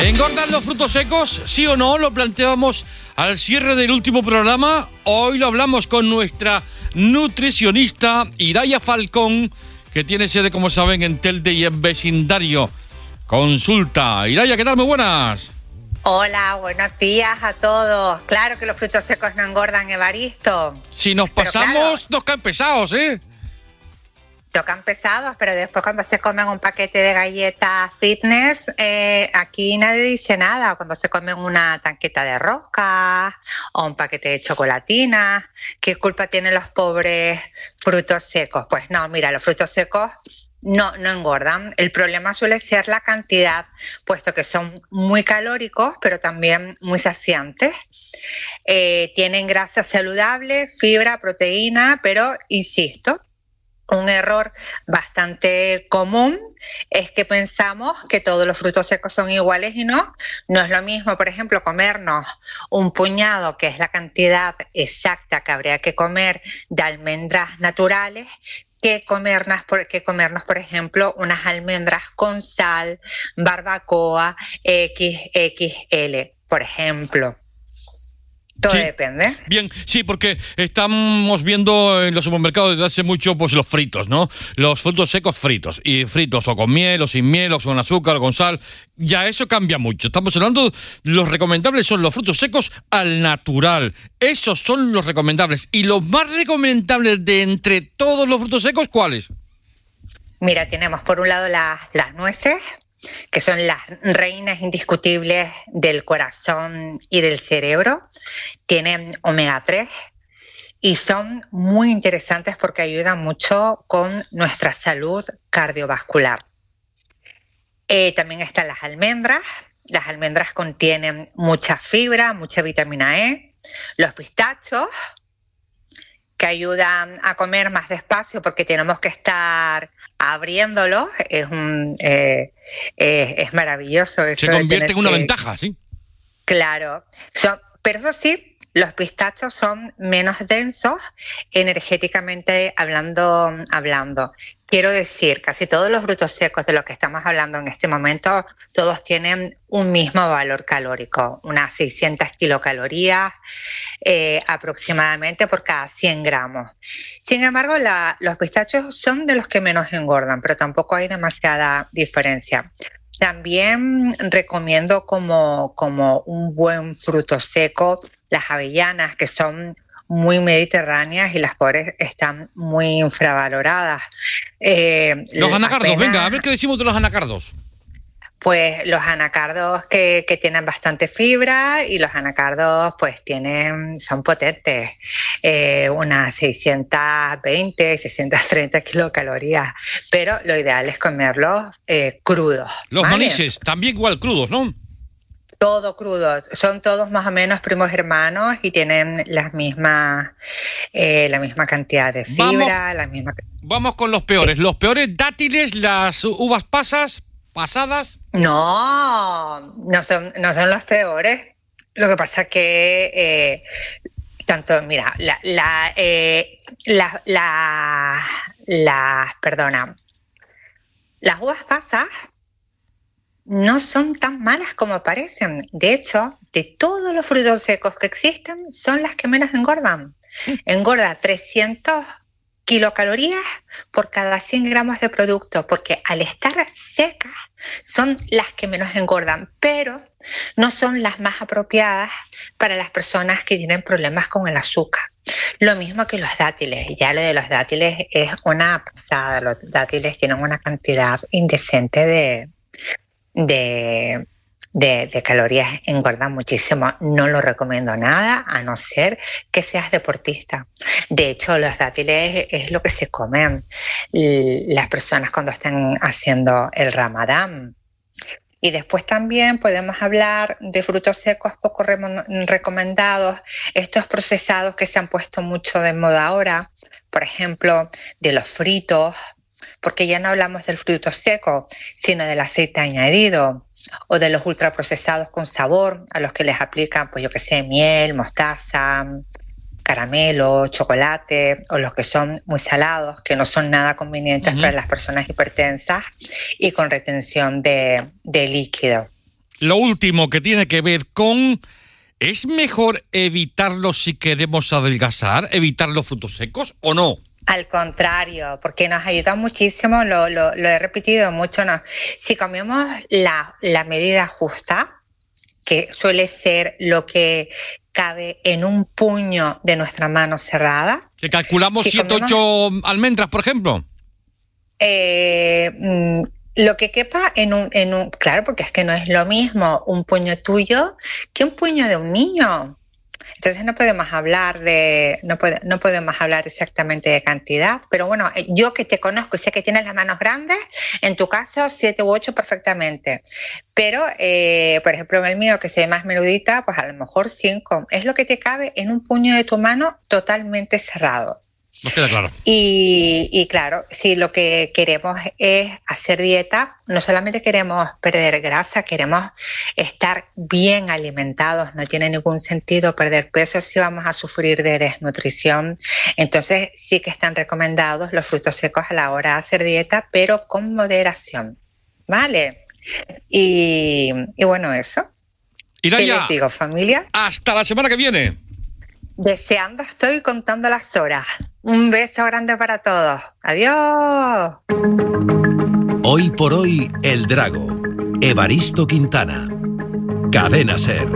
¿Engordan los frutos secos? ¿Sí o no? Lo planteamos al cierre del último programa. Hoy lo hablamos con nuestra nutricionista Iraya Falcón, que tiene sede, como saben, en Telde y en vecindario. Consulta. Iraya, ¿qué tal? Muy buenas. Hola, buenos días a todos. Claro que los frutos secos no engordan, Evaristo. Si nos pasamos, claro, nos caen pesados, ¿eh? Tocan pesados, pero después cuando se comen un paquete de galletas fitness, aquí nadie dice nada. Cuando se comen una tanqueta de rosca o un paquete de chocolatina, ¿qué culpa tienen los pobres frutos secos? Pues no, mira, los frutos secos no engordan. El problema suele ser la cantidad, puesto que son muy calóricos, pero también muy saciantes. Tienen grasa saludable, fibra, proteína, pero insisto, un error bastante común es que pensamos que todos los frutos secos son iguales y no es lo mismo, por ejemplo, comernos un puñado, que es la cantidad exacta que habría que comer de almendras naturales, que comernos, por ejemplo, unas almendras con sal, barbacoa, XXL, por ejemplo. Todo sí, depende. Bien, sí, porque estamos viendo en los supermercados desde hace mucho pues los fritos, ¿no? Los frutos secos fritos. Y fritos o con miel, o sin miel, o con azúcar, o con sal. Ya eso cambia mucho. Estamos hablando, los recomendables son los frutos secos al natural. Esos son los recomendables. ¿Y los más recomendables de entre todos los frutos secos, cuáles? Mira, tenemos por un lado las nueces, que son las reinas indiscutibles del corazón y del cerebro. Tienen omega 3 y son muy interesantes porque ayudan mucho con nuestra salud cardiovascular. También están las almendras. Las almendras contienen mucha fibra, mucha vitamina E. Los pistachos, que ayudan a comer más despacio porque tenemos que estar abriéndolo, es maravilloso. Eso se convierte en una ventaja, ¿sí? Claro, pero eso sí, los pistachos son menos densos energéticamente hablando. Quiero decir, casi todos los frutos secos de los que estamos hablando en este momento, todos tienen un mismo valor calórico, unas 600 kilocalorías aproximadamente por cada 100 gramos. Sin embargo, los pistachos son de los que menos engordan, pero tampoco hay demasiada diferencia. También recomiendo como un buen fruto seco las avellanas, que son muy mediterráneas y las pobres están muy infravaloradas. Los anacardos, venga, a ver qué decimos de los anacardos. Pues los anacardos que tienen bastante fibra, y los anacardos pues son potentes, unas 620, 630 kilocalorías, pero lo ideal es comerlos crudos. Los ¿vale? manises, también igual crudos, ¿no? Todo crudo, son todos más o menos primos hermanos y tienen la misma cantidad de fibra. Vamos con los peores. Sí. Los peores, dátiles, las uvas pasadas. No son los peores. Lo que pasa es que mira, las uvas pasas no son tan malas como parecen. De hecho, de todos los frutos secos que existen, son las que menos engordan. Engorda 300 kilocalorías por cada 100 gramos de producto, porque al estar secas son las que menos engordan, pero no son las más apropiadas para las personas que tienen problemas con el azúcar. Lo mismo que los dátiles. Ya lo de los dátiles es una pasada. Los dátiles tienen una cantidad indecente de calorías, engordan muchísimo. No lo recomiendo nada, a no ser que seas deportista. De hecho, los dátiles es lo que se comen las personas cuando están haciendo el Ramadán. Y después también podemos hablar de frutos secos poco recomendados, estos procesados que se han puesto mucho de moda ahora, por ejemplo, de los fritos, porque ya no hablamos del fruto seco, sino del aceite añadido, o de los ultraprocesados con sabor, a los que les aplican, pues yo qué sé, miel, mostaza, caramelo, chocolate, o los que son muy salados, que no son nada convenientes para las personas hipertensas y con retención de líquido. lo último que tiene que ver con... ¿Es mejor evitarlo si queremos adelgazar? ¿Evitar los frutos secos o no? Al contrario, porque nos ayuda muchísimo, lo he repetido mucho, ¿no? Si comemos la medida justa, que suele ser lo que cabe en un puño de nuestra mano cerrada. ¿Que calculamos 7 o 8 almendras, por ejemplo? Lo que quepa en un... Claro, porque es que no es lo mismo un puño tuyo que un puño de un niño. Entonces no podemos hablar no podemos hablar exactamente de cantidad, pero bueno, yo que te conozco y sé que tienes las manos grandes, en tu caso 7 u 8 perfectamente, pero por ejemplo en el mío que soy más menudita, pues a lo mejor 5, es lo que te cabe en un puño de tu mano totalmente cerrado. Nos queda claro. Y claro, si lo que queremos es hacer dieta, no solamente queremos perder grasa, queremos estar bien alimentados. No tiene ningún sentido perder peso si vamos a sufrir de desnutrición. Entonces sí que están recomendados los frutos secos a la hora de hacer dieta, pero con moderación, ¿vale? Y bueno, eso. Iraya, ¿qué les digo, familia? Hasta la semana que viene. Deseando estoy, contando las horas. Un beso grande para todos. Adiós. Hoy por hoy, El Drago. Evaristo Quintana. Cadena SER.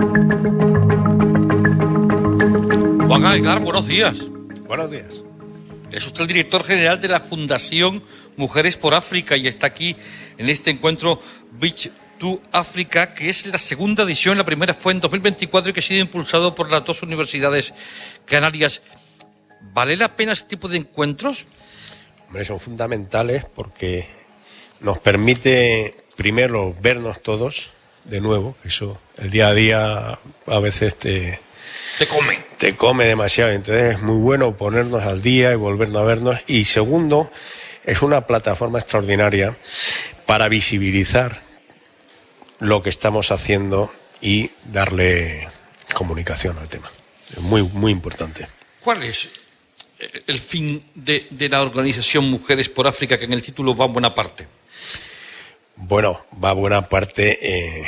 Juan Edgar, buenos días. Buenos días. Es usted el director general de la Fundación Mujeres por África y está aquí en este encuentro Beach to África, que es la segunda edición. La primera fue en 2024 y que ha sido impulsado por las 2 universidades canarias. ¿Vale la pena este tipo de encuentros? Hombre, son fundamentales porque nos permite primero vernos todos de nuevo, que eso el día a día a veces te come demasiado, entonces es muy bueno ponernos al día y volvernos a vernos. Y segundo, es una plataforma extraordinaria para visibilizar lo que estamos haciendo y darle comunicación al tema. Es muy, muy importante. ¿Cuál es el fin de la organización Mujeres por África, que en el título va buena parte? Bueno, va buena parte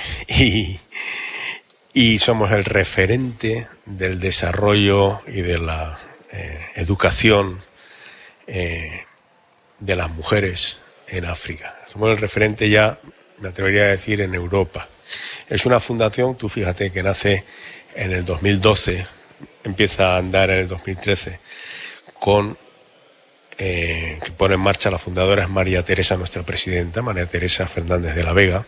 y somos el referente del desarrollo y de la educación de las mujeres en África. Somos el referente ya, me atrevería a decir, en Europa. Es una fundación, tú fíjate, que nace en el 2012, empieza a andar en el 2013, que pone en marcha la fundadora es María Teresa, nuestra presidenta, María Teresa Fernández de la Vega,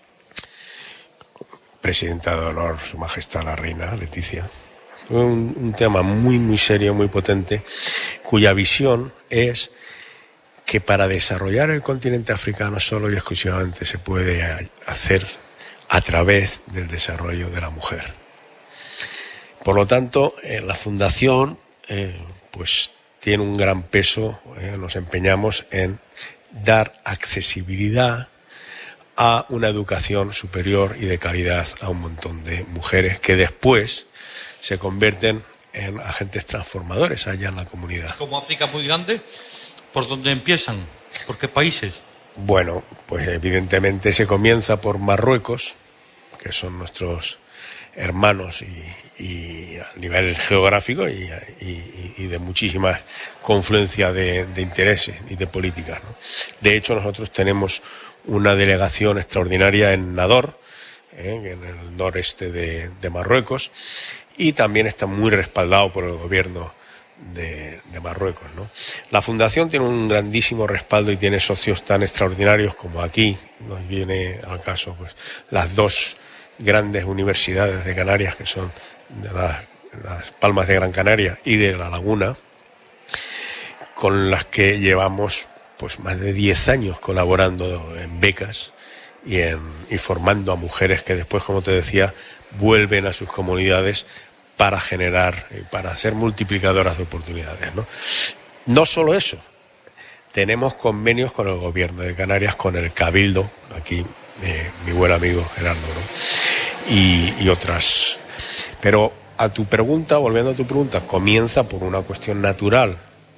presidenta de honor, Su Majestad la Reina Leticia. Un tema muy, muy serio, muy potente, cuya visión es que para desarrollar el continente africano solo y exclusivamente se puede hacer a través del desarrollo de la mujer. Por lo tanto, la fundación pues tiene un gran peso, nos empeñamos en dar accesibilidad a una educación superior y de calidad a un montón de mujeres que después se convierten en agentes transformadores allá en la comunidad. Como África es muy grande, ¿por dónde empiezan? ¿Por qué países? Bueno, pues evidentemente se comienza por Marruecos, que son nuestros hermanos y a nivel geográfico y de muchísima confluencia de intereses y de políticas, ¿no? De hecho, nosotros tenemos una delegación extraordinaria en Nador, en el noreste de Marruecos, y también está muy respaldado por el gobierno de Marruecos, ¿no? La fundación tiene un grandísimo respaldo y tiene socios tan extraordinarios como aquí nos viene al caso, pues las 2 grandes universidades de Canarias, que son de las Palmas de Gran Canaria y de La Laguna, con las que llevamos pues más de 10 años colaborando en becas y formando a mujeres que después, como te decía, vuelven a sus comunidades para generar, para ser multiplicadoras de oportunidades, ¿no? No solo eso, tenemos convenios con el gobierno de Canarias, con el Cabildo, aquí mi buen amigo Gerardo, ¿no? Y otras. Pero a tu pregunta, volviendo a tu pregunta, comienza por una cuestión natural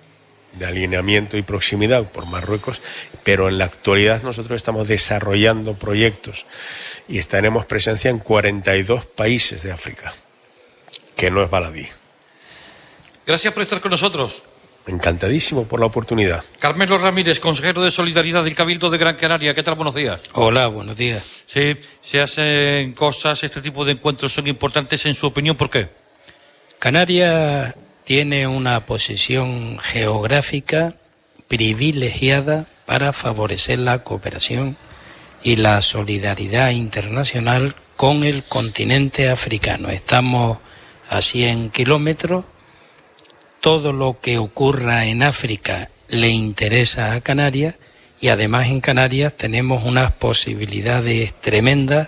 de alineamiento y proximidad por Marruecos, pero en la actualidad nosotros estamos desarrollando proyectos y tenemos presencia en 42 países de África, que no es baladí. Gracias por estar con nosotros. Encantadísimo por la oportunidad. Carmelo Ramírez, consejero de Solidaridad del Cabildo de Gran Canaria. ¿Qué tal? Buenos días. Hola, buenos días. Sí, se hacen cosas, este tipo de encuentros son importantes en su opinión. ¿Por qué? Canarias tiene una posición geográfica privilegiada para favorecer la cooperación y la solidaridad internacional con el continente africano. Estamos a 100 kilómetros. Todo lo que ocurra en África le interesa a Canarias y además en Canarias tenemos unas posibilidades tremendas,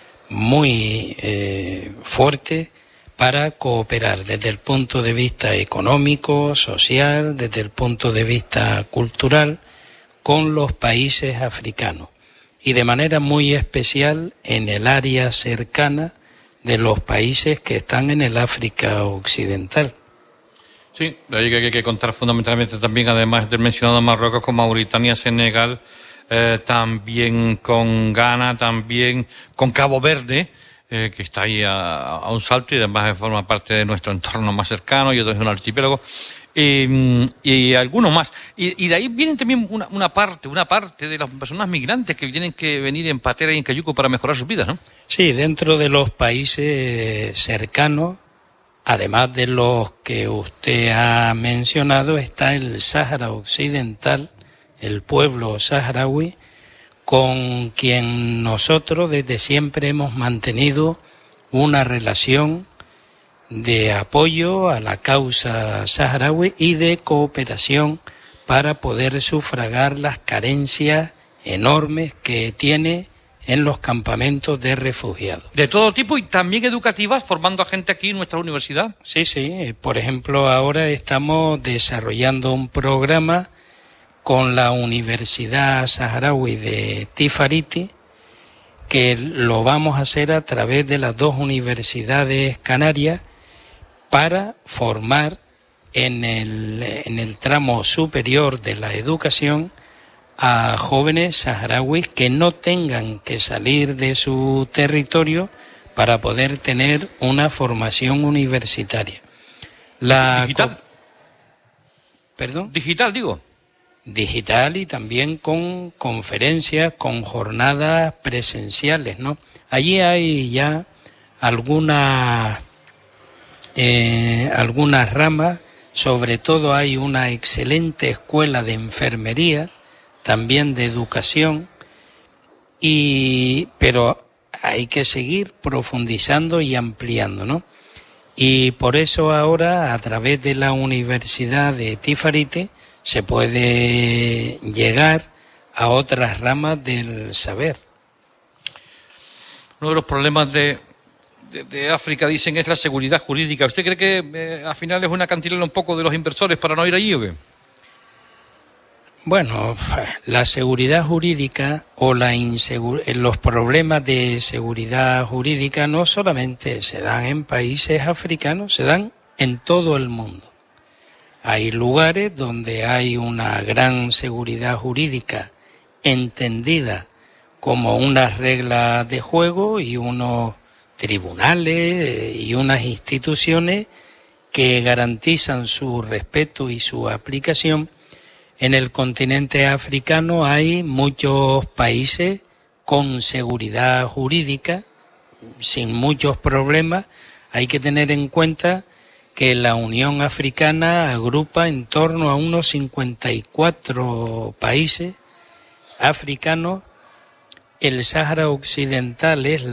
muy fuertes, para cooperar desde el punto de vista económico, social, desde el punto de vista cultural, con los países africanos y de manera muy especial en el área cercana de los países que están en el África occidental. Sí, hay que contar fundamentalmente también, además del mencionado Marruecos, con Mauritania, Senegal, también con Ghana, también con Cabo Verde, que está ahí a un salto y además forma parte de nuestro entorno más cercano, y otro es un archipiélago, y algunos más. Y de ahí vienen también una parte de las personas migrantes que tienen que venir en patera y en cayuco para mejorar sus vidas, ¿no? Sí, dentro de los países cercanos, además de los que usted ha mencionado, está el Sáhara Occidental, el pueblo saharaui, con quien nosotros desde siempre hemos mantenido una relación de apoyo a la causa saharaui y de cooperación para poder sufragar las carencias enormes que tiene en los campamentos de refugiados. De todo tipo y también educativas, formando a gente aquí en nuestra universidad. Sí. Por ejemplo, ahora estamos desarrollando un programa con la Universidad Saharaui de Tifariti, que lo vamos a hacer a través de las dos universidades canarias para formar en el tramo superior de la educación a jóvenes saharauis que no tengan que salir de su territorio para poder tener una formación universitaria. ¿Digital? ¿Perdón? Digital, digo. Digital y también con conferencias, con jornadas presenciales, ¿no? Allí hay ya algunas ramas, sobre todo hay una excelente escuela de enfermería, también de educación, pero hay que seguir profundizando y ampliando, ¿no? Y por eso ahora, a través de la Universidad de Tifariti, se puede llegar a otras ramas del saber. Uno de los problemas de África, dicen, es la seguridad jurídica. ¿Usted cree que al final es una cantilena un poco de los inversores para no ir allí o qué? Bueno, la seguridad jurídica o los problemas de seguridad jurídica no solamente se dan en países africanos, se dan en todo el mundo. Hay lugares donde hay una gran seguridad jurídica entendida como unas reglas de juego y unos tribunales y unas instituciones que garantizan su respeto y su aplicación. En el continente africano hay muchos países con seguridad jurídica, sin muchos problemas. Hay que tener en cuenta que la Unión Africana agrupa en torno a unos 54 países africanos. El Sáhara Occidental es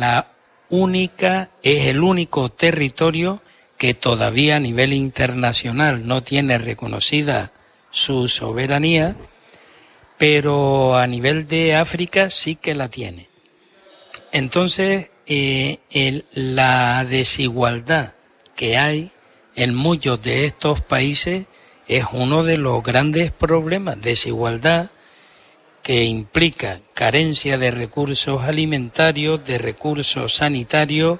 el único territorio que todavía a nivel internacional no tiene reconocida su soberanía, pero a nivel de África sí que la tiene. Entonces, la desigualdad que hay en muchos de estos países es uno de los grandes problemas. Desigualdad que implica carencia de recursos alimentarios, de recursos sanitarios,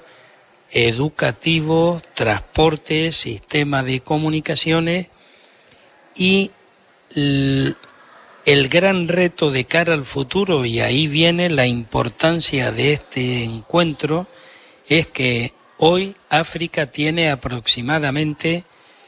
educativos, transporte, sistema de comunicaciones, y el gran reto de cara al futuro, y ahí viene la importancia de este encuentro, es que hoy África tiene aproximadamente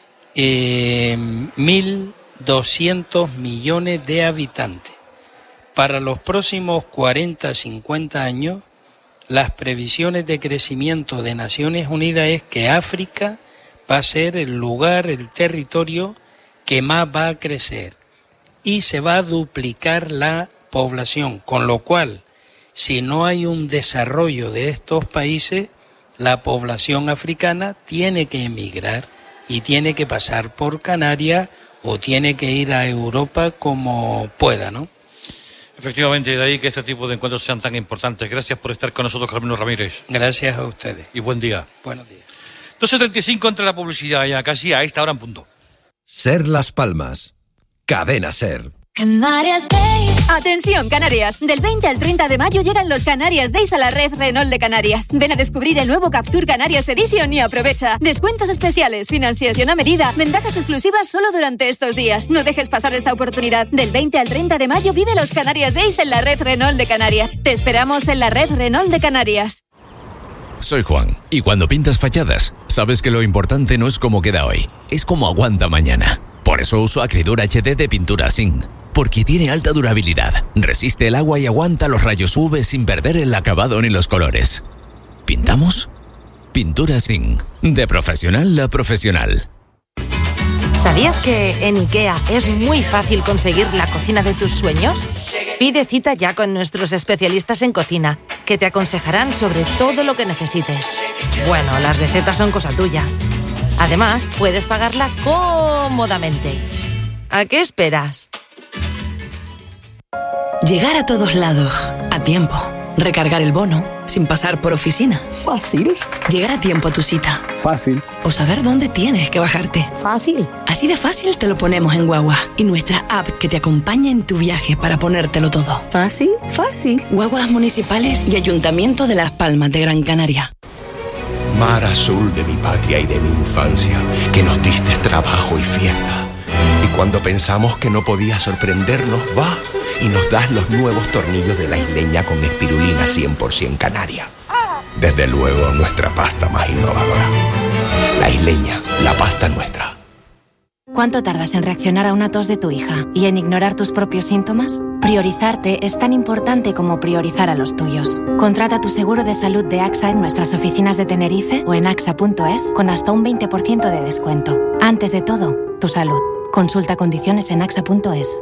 1.200 millones de habitantes. Para los próximos 40, 50 años, las previsiones de crecimiento de Naciones Unidas es que África va a ser el lugar, el territorio que más va a crecer y se va a duplicar la población, con lo cual, si no hay un desarrollo de estos países, la población africana tiene que emigrar y tiene que pasar por Canarias o tiene que ir a Europa como pueda, ¿no? Efectivamente, de ahí que este tipo de encuentros sean tan importantes. Gracias por estar con nosotros, Carmelo Ramírez. Gracias a ustedes. Y buen día. Buenos días. 2:75 entre la publicidad, ya casi a esta hora en punto. Ser Las Palmas. Cadena Ser. Canarias Days. Atención, Canarias. Del 20 al 30 de mayo llegan los Canarias Days a la red Renault de Canarias. Ven a descubrir el nuevo Captur Canarias Edition y aprovecha. Descuentos especiales, financiación a medida, ventajas exclusivas solo durante estos días. No dejes pasar esta oportunidad. Del 20 al 30 de mayo vive los Canarias Days en la red Renault de Canarias. Te esperamos en la red Renault de Canarias. Soy Juan, y cuando pintas fachadas, sabes que lo importante no es cómo queda hoy, es cómo aguanta mañana. Por eso uso Acrydur HD de pintura Zinc, porque tiene alta durabilidad, resiste el agua y aguanta los rayos UV sin perder el acabado ni los colores. ¿Pintamos? Pintura Zinc, de profesional a profesional. ¿Sabías que en IKEA es muy fácil conseguir la cocina de tus sueños? Pide cita ya con nuestros especialistas en cocina, que te aconsejarán sobre todo lo que necesites. Bueno, las recetas son cosa tuya. Además, puedes pagarla cómodamente. ¿A qué esperas? Llegar a todos lados, a tiempo. Recargar el bono, sin pasar por oficina. Fácil. Llegar a tiempo a tu cita. Fácil. O saber dónde tienes que bajarte. Fácil. Así de fácil te lo ponemos en Guagua y nuestra app que te acompaña en tu viaje para ponértelo todo. Fácil, fácil. Guaguas municipales y Ayuntamiento de Las Palmas de Gran Canaria. Mar azul de mi patria y de mi infancia, que nos diste trabajo y fiesta. Y cuando pensamos que no podía sorprendernos, va y nos das los nuevos tornillos de La Isleña con espirulina 100% canaria. Desde luego, nuestra pasta más innovadora. La Isleña, la pasta nuestra. ¿Cuánto tardas en reaccionar a una tos de tu hija y en ignorar tus propios síntomas? Priorizarte es tan importante como priorizar a los tuyos. Contrata tu seguro de salud de AXA en nuestras oficinas de Tenerife o en axa.es con hasta un 20% de descuento. Antes de todo, tu salud. Consulta condiciones en axa.es.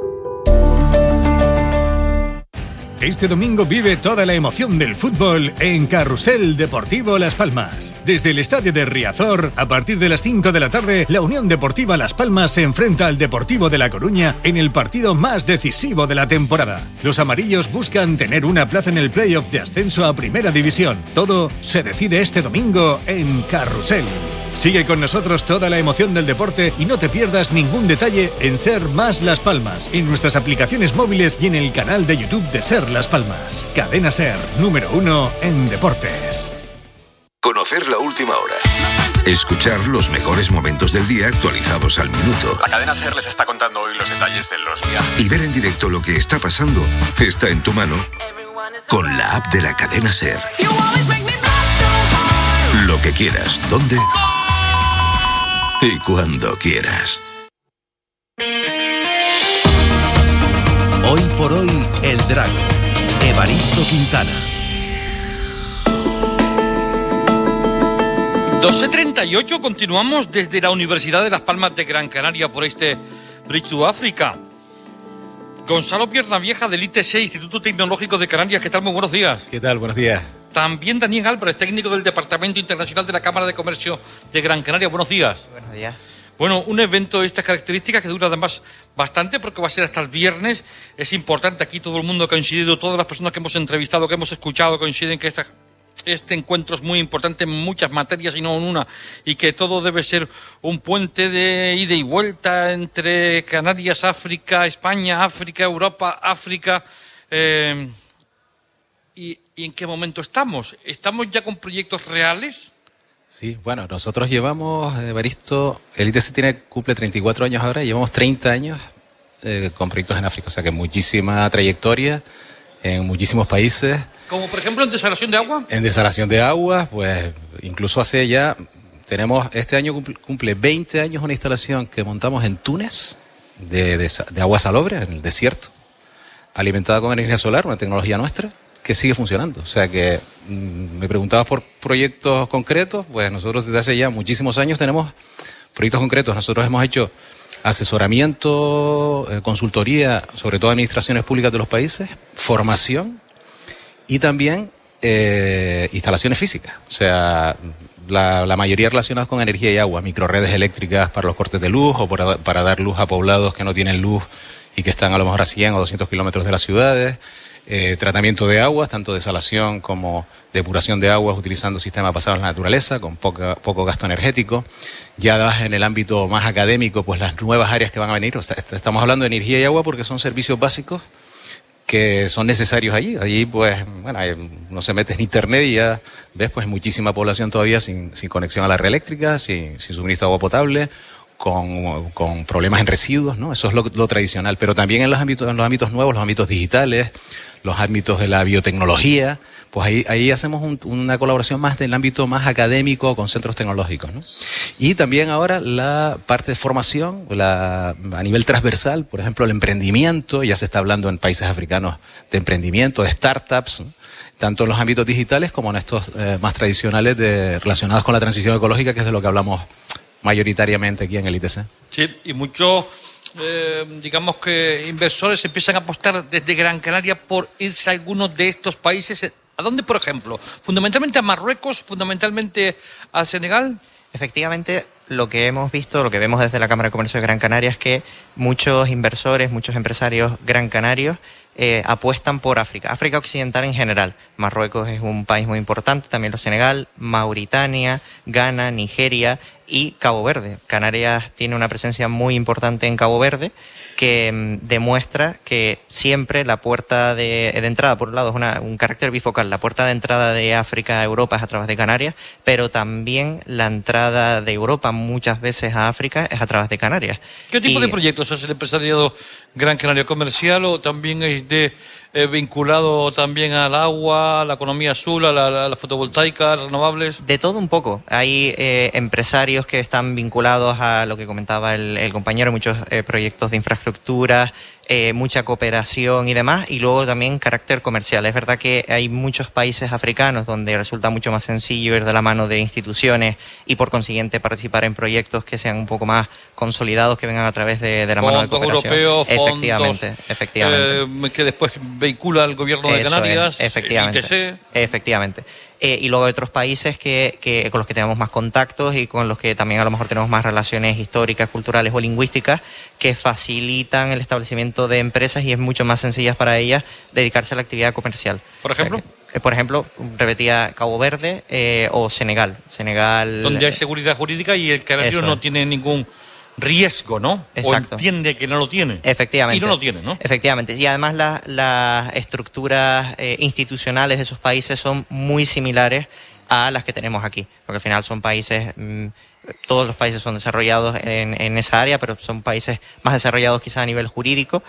Este domingo vive toda la emoción del fútbol en Carrusel Deportivo Las Palmas. Desde el estadio de Riazor, a partir de las 5 de la tarde, la Unión Deportiva Las Palmas se enfrenta al Deportivo de La Coruña en el partido más decisivo de la temporada. Los amarillos buscan tener una plaza en el playoff de ascenso a Primera División. Todo se decide este domingo en Carrusel. Sigue con nosotros toda la emoción del deporte y no te pierdas ningún detalle en Ser Más Las Palmas, en nuestras aplicaciones móviles y en el canal de YouTube de Ser Las Palmas. Cadena Ser, número 1 en deportes. Conocer la última hora. Escuchar los mejores momentos del día actualizados al minuto. La Cadena Ser les está contando hoy los detalles de los viajes. Y ver en directo lo que está pasando está en tu mano con la app de la Cadena Ser. Lo que quieras, ¿dónde? Y cuando quieras. Hoy por hoy, el Drago. Evaristo Quintana. 12:38, continuamos desde la Universidad de Las Palmas de Gran Canaria por este Bridge to Africa. Gonzalo Piernavieja del ITC, Instituto Tecnológico de Canarias. ¿Qué tal? Muy buenos días. ¿Qué tal? Buenos días. También Daniel Álvarez, técnico del Departamento Internacional de la Cámara de Comercio de Gran Canaria. Buenos días. Buenos días. Bueno, un evento de estas características que dura además bastante porque va a ser hasta el viernes. Es importante, aquí todo el mundo ha coincidido, todas las personas que hemos entrevistado, que hemos escuchado, coinciden que este encuentro es muy importante en muchas materias y no en una, y que todo debe ser un puente de ida y vuelta entre Canarias, África, España, África, Europa, África. ¿Y en qué momento estamos? ¿Estamos ya con proyectos reales? Sí, bueno, nosotros llevamos, Evaristo, el ITC cumple 34 años ahora, llevamos 30 años con proyectos en África. O sea que muchísima trayectoria en muchísimos países. Como por ejemplo en desalación de agua. En desalación de agua, pues incluso hace ya, este año cumple 20 años una instalación que montamos en Túnez de agua salobre, en el desierto, alimentada con energía solar, una tecnología nuestra, que sigue funcionando. O sea que me preguntabas por proyectos concretos, pues nosotros desde hace ya muchísimos años tenemos proyectos concretos. Nosotros hemos hecho asesoramiento, consultoría, sobre todo a administraciones públicas de los países, formación y también instalaciones físicas. O sea, la mayoría relacionadas con energía y agua, microredes eléctricas para los cortes de luz o para dar luz a poblados que no tienen luz y que están a lo mejor a 100 o 200 kilómetros de las ciudades. Tratamiento de aguas, tanto desalación como depuración de aguas utilizando sistemas basados en la naturaleza, con poco gasto energético. Ya en el ámbito más académico, pues las nuevas áreas que van a venir. O sea, estamos hablando de energía y agua porque son servicios básicos que son necesarios allí. Allí, pues, bueno, no se mete en internet y ya ves, pues, muchísima población todavía sin conexión a la red eléctrica, sin suministro de agua potable, con problemas en residuos, ¿no? Eso es lo tradicional. Pero también en los ámbitos nuevos, los ámbitos digitales, los ámbitos de la biotecnología, pues ahí hacemos una colaboración más del ámbito más académico con centros tecnológicos, ¿no? Y también ahora la parte de formación, a nivel transversal, por ejemplo, el emprendimiento, ya se está hablando en países africanos de emprendimiento, de startups, ¿no? Tanto en los ámbitos digitales como en estos más tradicionales relacionados con la transición ecológica, que es de lo que hablamos mayoritariamente aquí en el ITC. Sí, y muchos, digamos que inversores empiezan a apostar desde Gran Canaria por irse a algunos de estos países. ¿A dónde, por ejemplo? ¿Fundamentalmente a Marruecos? ¿Fundamentalmente al Senegal? Efectivamente, lo que hemos visto, lo que vemos desde la Cámara de Comercio de Gran Canaria es que muchos inversores, muchos empresarios gran canarios apuestan por África Occidental en general. Marruecos es un país muy importante, también los Senegal, Mauritania, Ghana, Nigeria y Cabo Verde. Canarias tiene una presencia muy importante en Cabo Verde que demuestra que siempre la puerta de entrada, por un lado, es un carácter bifocal. La puerta de entrada de África a Europa es a través de Canarias, pero también la entrada de Europa muchas veces a África es a través de Canarias. ¿Qué tipo de proyectos es el empresariado Gran Canaria comercial o también es vinculado también al agua, a la economía azul, a la fotovoltaica, renovables? De todo un poco. Hay empresarios que están vinculados a lo que comentaba el compañero, muchos proyectos de infraestructura, mucha cooperación y demás, y luego también carácter comercial. Es verdad que hay muchos países africanos donde resulta mucho más sencillo ir de la mano de instituciones y por consiguiente participar en proyectos que sean un poco más consolidados, que vengan a través de la mano de cooperación. Fondos europeos, efectivamente. Que después vehicula el gobierno de Canarias, efectivamente. ITC. Efectivamente. Y luego hay otros países con los que tenemos más contactos y con los que también a lo mejor tenemos más relaciones históricas, culturales o lingüísticas que facilitan el establecimiento de empresas y es mucho más sencillas para ellas dedicarse a la actividad comercial. ¿Por ejemplo? Por ejemplo, repetía Cabo Verde o Senegal. Donde hay seguridad jurídica y el canario no tiene ningún riesgo, ¿no? Exacto. O entiende que no lo tiene. Efectivamente. Y no lo tiene, ¿no? Efectivamente. Y además las estructuras institucionales de esos países son muy similares a las que tenemos aquí. Porque al final son países, todos los países son desarrollados en esa área, pero son países más desarrollados quizás a nivel jurídico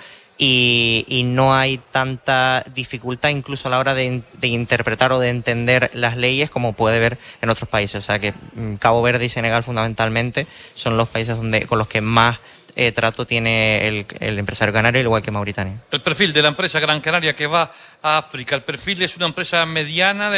y no hay tanta dificultad incluso a la hora de interpretar o de entender las leyes como puede haber en otros países. O sea que Cabo Verde y Senegal fundamentalmente son los países con los que más trato tiene el empresario canario, al igual que Mauritania. El perfil de la empresa Gran Canaria que va a África, el perfil es una empresa mediana,